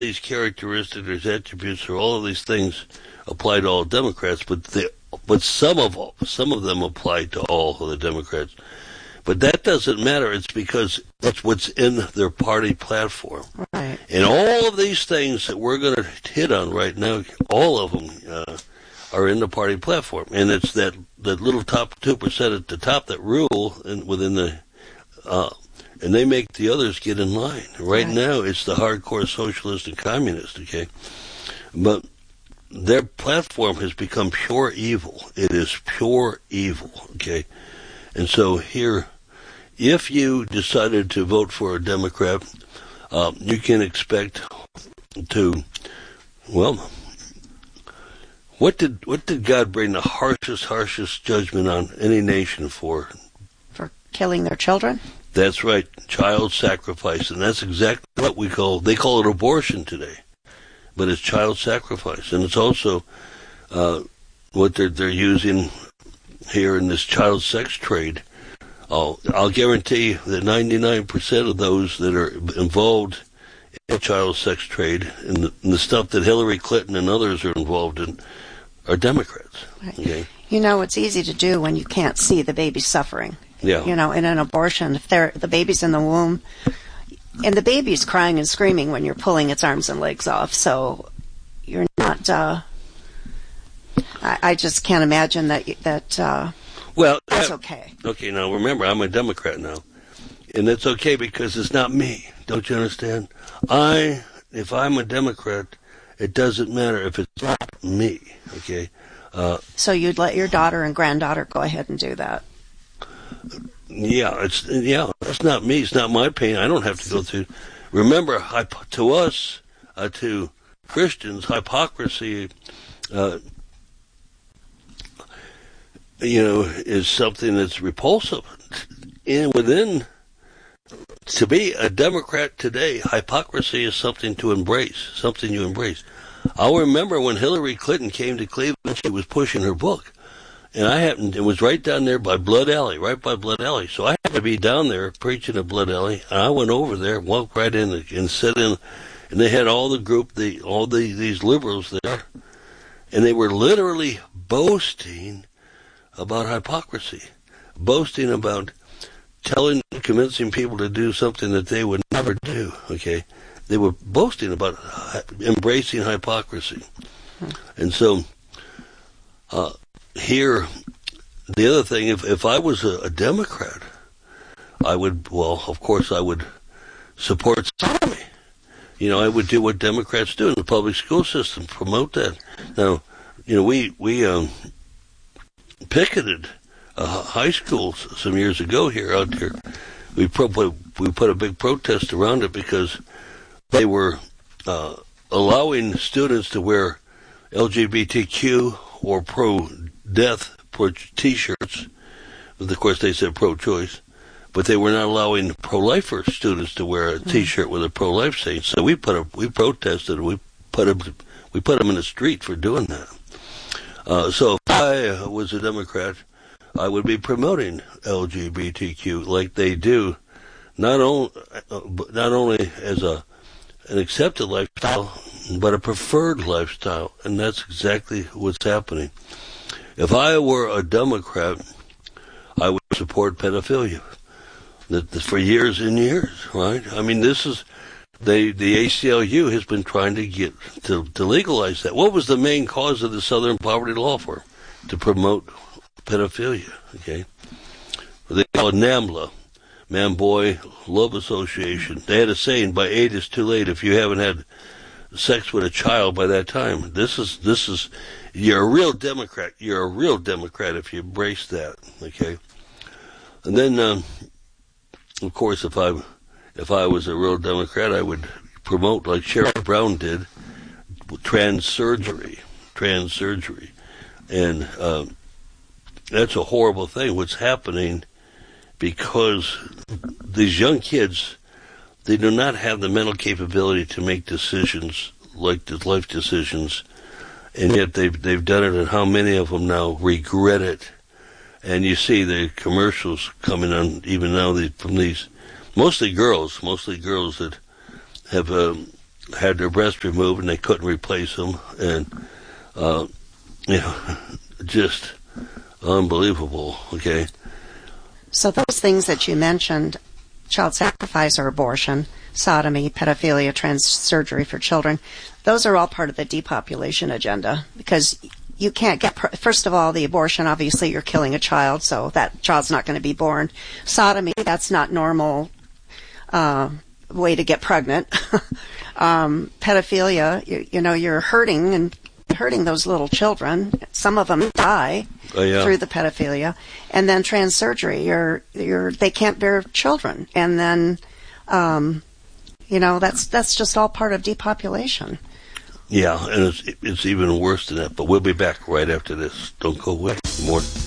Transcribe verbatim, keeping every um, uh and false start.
these characteristics, there's attributes, or all of these things apply to all Democrats, but they, but some of some of them apply to all of the Democrats. But that doesn't matter. It's because that's what's in their party platform. Right. And all of these things that we're going to hit on right now, all of them uh, are in the party platform. And it's that, that little top two percent at the top that rule in, within the, uh, and they make the others get in line. Right, right now, it's the hardcore socialist and communist, okay? But their platform has become pure evil. It is pure evil, okay? And so here, if you decided to vote for a Democrat, uh, you can expect to, well, what did what did God bring the harshest, harshest judgment on any nation for? For killing their children? That's right, child sacrifice, and that's exactly what we call, they call it abortion today, but it's child sacrifice, and it's also uh, what they're they're using here in this child sex trade. I'll, I'll guarantee that ninety-nine percent of those that are involved in the child sex trade and the, and the stuff that Hillary Clinton and others are involved in are Democrats. Right. Okay? You know, it's easy to do when you can't see the baby suffering. Yeah. You know, in an abortion, if they're, the baby's in the womb, and the baby's crying and screaming when you're pulling its arms and legs off, so you're not, uh, I, I just can't imagine that, that, uh, well, that's I, okay. Okay, now remember, I'm a Democrat now. And that's okay because it's not me. Don't you understand? I, if I'm a Democrat, it doesn't matter if it's not me, okay? Uh, so you'd let your daughter and granddaughter go ahead and do that? Yeah, it's, yeah, it's not me. It's not my pain. I don't have to go through. Remember, hypo, to us, uh, to Christians, hypocrisy, uh, you know, is something that's repulsive. And within, to be a Democrat today, hypocrisy is something to embrace, something you embrace. I'll remember when Hillary Clinton came to Cleveland, she was pushing her book. And I happened, it was right down there by Blood Alley, right by Blood Alley. So I happened to be down there preaching at Blood Alley. And I went over there, walked right in and sat in, and they had all the group, the all the these liberals there. And they were literally boasting about hypocrisy, boasting about telling, convincing people to do something that they would never do, okay? They were boasting about embracing hypocrisy. And so, uh, here, the other thing, if, if I was a, a Democrat, I would, well, of course I would support sodomy. You know, I would do what Democrats do in the public school system, promote that. Now, you know, we, we, um, picketed uh, high schools some years ago here out here. We pro- we put a big protest around it because they were uh, allowing students to wear L G B T Q or pro-death T-shirts. Of course, they said pro-choice, but they were not allowing pro-lifer students to wear a T-shirt with a pro-life saying. So we put a, we protested. We put them we put them in the street for doing that. Uh, so if I was a Democrat, I would be promoting L G B T Q like they do, not, on, uh, not only as a an accepted lifestyle, but a preferred lifestyle, and that's exactly what's happening. If I were a Democrat, I would support pedophilia that, that for years and years, right? I mean, this is... They, the A C L U has been trying to get to, to legalize that. What was the main cause of the Southern Poverty Law for? To promote pedophilia, okay? They call it NAMLA, Man-Boy Love Association. They had a saying, by eight it's too late if you haven't had sex with a child by that time. This is, this is, you're a real Democrat. You're a real Democrat if you embrace that, okay? And then, um, of course, if I... If I was a real Democrat, I would promote, like Sherrod Brown did, trans surgery, trans surgery. And uh, that's a horrible thing, what's happening, because these young kids, they do not have the mental capability to make decisions like the life decisions, and yet they've, they've done it, and how many of them now regret it. And you see the commercials coming on even now from these mostly girls, mostly girls that have um, had their breasts removed and they couldn't replace them, and uh, you know, just unbelievable. Okay. So those things that you mentioned, child sacrifice or abortion, sodomy, pedophilia, trans surgery for children, those are all part of the depopulation agenda, because you can't get, first of all, the abortion, obviously you're killing a child, so that child's not going to be born. Sodomy, that's not normal uh, way to get pregnant. um, pedophilia, you, you know, you're hurting and hurting those little children. Some of them die oh, yeah. through the pedophilia. And then trans surgery, you're, you're, they can't bear children. And then, um, you know, that's that's just all part of depopulation. Yeah, and it's it's even worse than that. But we'll be back right after this. Don't go away. More.